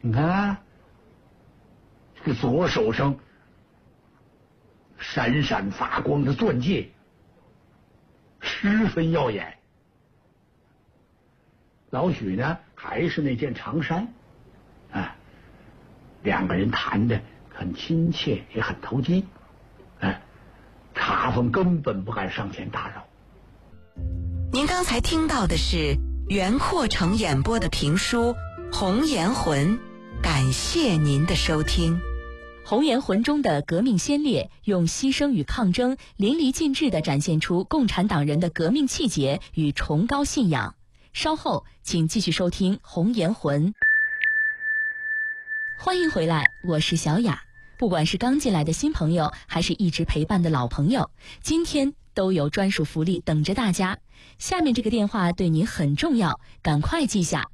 你看啊，这个左手上闪闪发光的钻戒，十分耀眼。老许呢，还是那件长衫，啊，两个人谈的很亲切，也很投机，茶房根本不敢上前打扰。 您刚才听到的是袁阔成演播的评书《红颜魂》，感谢您的收听。《 红颜魂》中的革命先烈用牺牲与抗争淋漓尽致地展现出共产党人的革命气节与崇高信仰。稍后请继续收听《红颜魂》。欢迎回来，我是小雅。不管是刚进来的新朋友，还是一直陪伴的老朋友，今天都有专属福利等着大家。下面这个电话对您很重要，赶快记下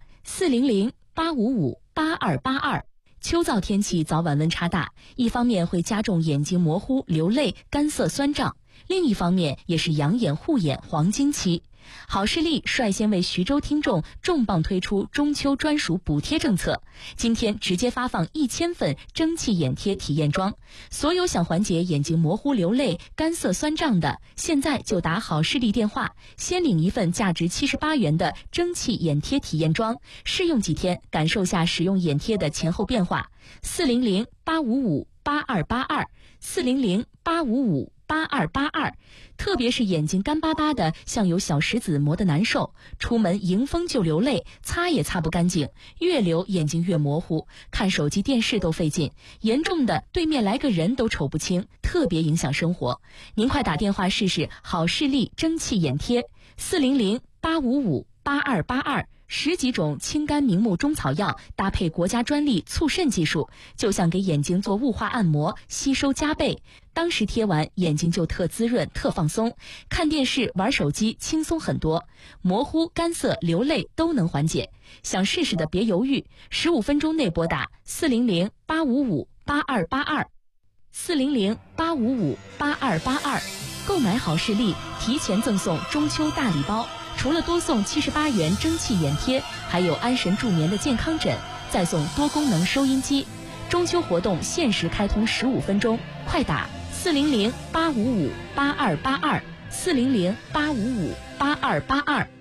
400-855-8282。秋燥天气早晚温差大，一方面会加重眼睛模糊、流泪、干涩酸胀，另一方面也是养眼护眼黄金期。好视力率先为徐州听众重磅推出中秋专属补贴政策，今天直接发放1000份蒸汽眼贴体验装，所有想缓解眼睛模糊流泪、干涩酸胀的，现在就打好视力电话，先领一份价值78元的蒸汽眼贴体验装，试用几天，感受下使用眼贴的前后变化。400-855-8282 400-855-8282，特别是眼睛干巴巴的，像有小石子磨得难受，出门迎风就流泪，擦也擦不干净，越流眼睛越模糊，看手机电视都费劲，严重的对面来个人都瞅不清，特别影响生活。您快打电话试试好视力蒸汽眼贴，400-855-8282。10几种清肝明目中草药搭配国家专利促渗技术，就像给眼睛做雾化按摩，吸收加倍。当时贴完，眼睛就特滋润、特放松，看电视、玩手机轻松很多，模糊、干涩、流泪都能缓解。想试试的别犹豫，15分钟内拨打400-855-8282 400-855-8282，购买好视力，提前赠送中秋大礼包。除了多送78元蒸汽眼贴，还有安神助眠的健康枕，再送多功能收音机。中秋活动限时开通15分钟，快打400-855-8282 400-855-8282。